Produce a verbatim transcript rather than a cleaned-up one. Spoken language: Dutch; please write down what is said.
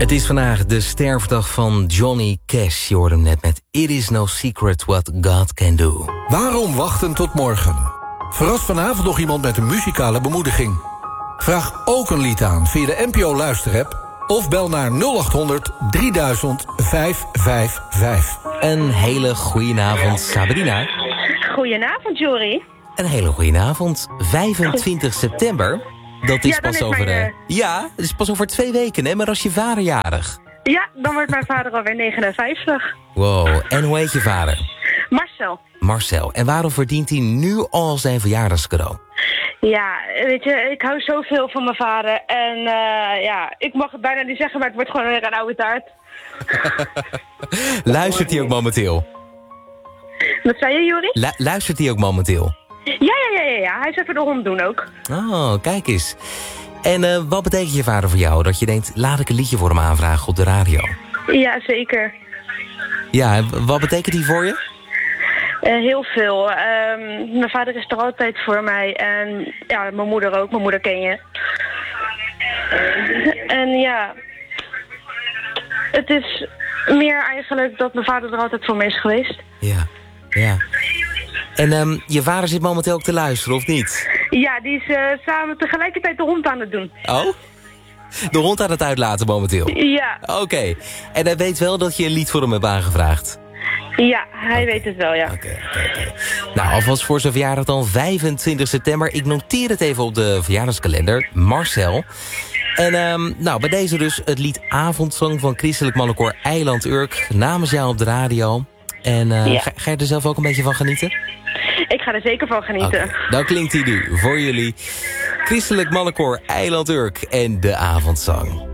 Het is vandaag de sterfdag van Johnny Cash. Je hoorde hem net met It is no secret what God can do. Waarom wachten tot morgen? Verras vanavond nog iemand met een muzikale bemoediging. Vraag ook een lied aan via de N P O luisterapp of bel naar nul acht honderd drieduizend vijfhonderdvijfenvijftig. Een hele goedenavond, Sabrina. Goedenavond, Jorie. Een hele goedenavond. vijfentwintig september. Dat is Ja, dan pas is over mijn, de... uh, Ja, dat is pas over twee weken, hè? Maar als je vader jarig. Ja, dan wordt mijn vader alweer negenenvijftig. Wow, en hoe heet je vader? Marcel. Marcel. En waarom verdient hij nu al zijn verjaardagscadeau? Ja, weet je, ik hou zoveel van mijn vader. En uh, ja, ik mag het bijna niet zeggen, maar het wordt gewoon weer een oude taart. Luistert hij ook momenteel? Wat zei je, Jorie? Lu- luistert hij ook momenteel? Ja, ja, ja, ja, ja. Hij is even de hond doen ook. Oh, kijk eens. En uh, wat betekent je vader voor jou? Dat je denkt, laat ik een liedje voor hem aanvragen op de radio. Ja, zeker. Ja, wat betekent hij voor je? Uh, heel veel. Um, mijn vader is er altijd voor mij. En ja, mijn moeder ook. Mijn moeder ken je. En ja, het is meer eigenlijk dat mijn vader er altijd voor me is geweest. Ja, ja. En um, je vader zit momenteel ook te luisteren, of niet? Ja, die is uh, samen tegelijkertijd de hond aan het doen. Oh? De hond aan het uitlaten momenteel? Ja. Oké. Okay. En hij weet wel dat je een lied voor hem hebt aangevraagd? Ja, hij okay. weet het wel, ja. Oké, okay, oké, okay, oké. Nou, alvast voor zijn verjaardag dan vijfentwintig september. Ik noteer het even op de verjaardagskalender. Marcel. En um, nou, bij deze dus het lied Avondzang van Christelijk Mannenkoor Eiland Urk. Namens jou op de radio. En uh, ja. ga, ga je er zelf ook een beetje van genieten? Ik ga er zeker van genieten. Okay, dan klinkt hij nu voor jullie. Christelijk Mannenkoor Eiland Urk en de Avondzang.